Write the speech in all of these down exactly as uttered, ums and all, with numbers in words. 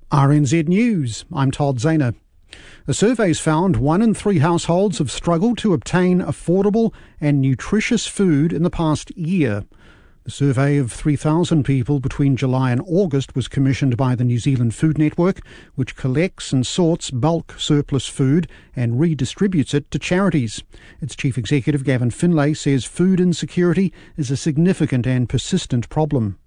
R N Z News, I'm Todd Zahner. A survey's found one in three households have struggled to obtain affordable and nutritious food in the past year. The survey of three thousand people between July and August was commissioned by the New Zealand Food Network, which collects and sorts bulk surplus food and redistributes it to charities. Its chief executive, Gavin Finlay, says food insecurity is a significant and persistent problem.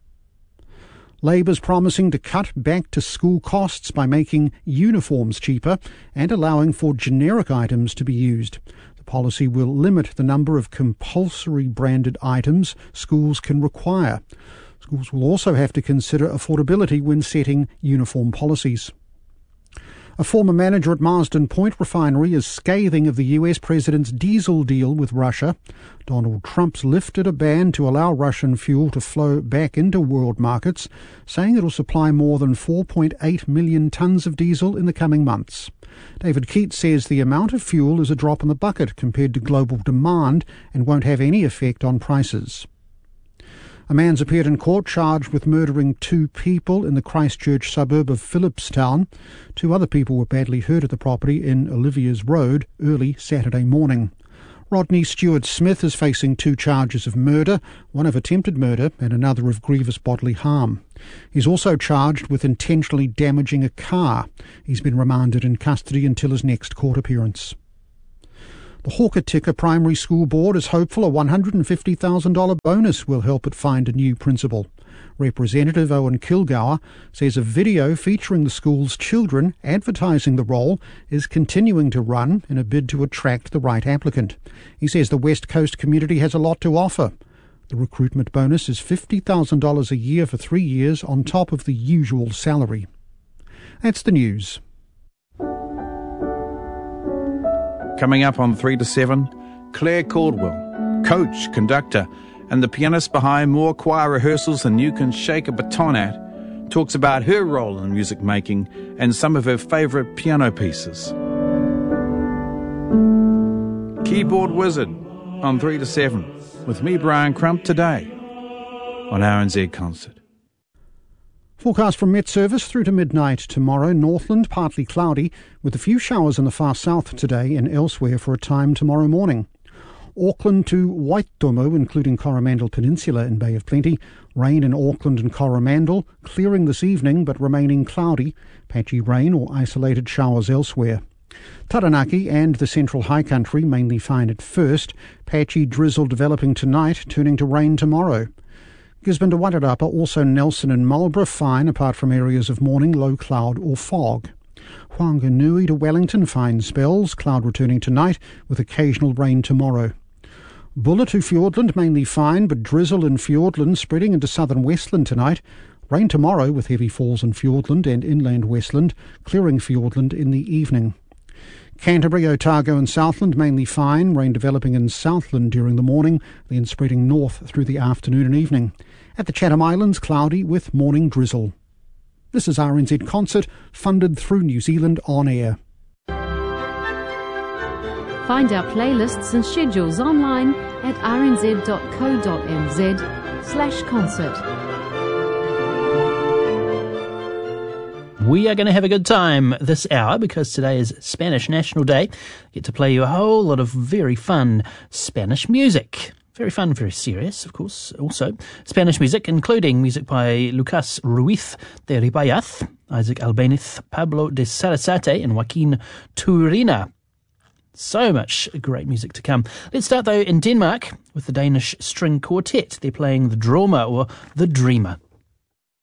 Labour's promising to cut back to school costs by making uniforms cheaper and allowing for generic items to be used. The policy will limit the number of compulsory branded items schools can require. Schools will also have to consider affordability when setting uniform policies. A former manager at Marsden Point refinery is scathing of the U S president's diesel deal with Russia. Donald Trump's lifted a ban to allow Russian fuel to flow back into world markets, saying it will supply more than four point eight million tonnes of diesel in the coming months. David Keats says the amount of fuel is a drop in the bucket compared to global demand and won't have any effect on prices. A man's appeared in court charged with murdering two people in the Christchurch suburb of Phillipstown. Two other people were badly hurt at the property in Olivia's Road early Saturday morning. Rodney Stewart-Smith is facing two charges of murder, one of attempted murder and another of grievous bodily harm. He's also charged with intentionally damaging a car. He's been remanded in custody until his next court appearance. The Hokitika Primary School Board is hopeful a one hundred fifty thousand dollars bonus will help it find a new principal. Representative Owen Kilgour says a video featuring the school's children advertising the role is continuing to run in a bid to attract the right applicant. He says the West Coast community has a lot to offer. The recruitment bonus is fifty thousand dollars a year for three years on top of the usual salary. That's the news. Coming up on three to seven, Claire Caldwell, coach, conductor, and the pianist behind more choir rehearsals than you can shake a baton at, talks about her role in music making and some of her favourite piano pieces. Keyboard Wizard on three to seven, with me, Brian Crump, today on R N Z Concert. Forecast from Met Service through to midnight tomorrow. Northland partly cloudy with a few showers in the far south today and elsewhere for a time tomorrow morning. Auckland to Waitomo, including Coromandel Peninsula and Bay of Plenty. Rain in Auckland and Coromandel, clearing this evening but remaining cloudy. Patchy rain or isolated showers elsewhere. Taranaki and the Central High Country mainly fine at first. Patchy drizzle developing tonight, turning to rain tomorrow. Gisborne to Wairarapa, also Nelson and Marlborough fine apart from areas of morning low cloud or fog. Whanganui to Wellington fine spells, cloud returning tonight with occasional rain tomorrow. Bulla to Fiordland mainly fine but drizzle in Fiordland spreading into southern Westland tonight. Rain tomorrow with heavy falls in Fiordland and inland Westland, clearing Fiordland in the evening. Canterbury, Otago and Southland mainly fine, rain developing in Southland during the morning, then spreading north through the afternoon and evening. At the Chatham Islands, cloudy with morning drizzle. This is R N Z Concert, funded through New Zealand On Air. Find our playlists and schedules online at rnz.co.nz slash concert. We are going to have a good time this hour because today is Spanish National Day. Get to play you a whole lot of very fun Spanish music. Very fun, very serious, of course. Also, Spanish music, including music by Lucas Ruiz de Ribayaz, Isaac Albéniz, Pablo de Sarasate, and Joaquin Turina. So much great music to come. Let's start, though, in Denmark with the Danish String Quartet. They're playing the Drømmer or the Dreamer.